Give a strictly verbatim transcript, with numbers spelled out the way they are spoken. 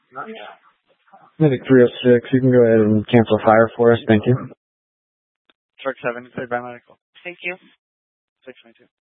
Medic three oh six, you can go ahead and cancel fire for us. Thank you. Truck seven, say biomedical. Thank you. six twenty-two.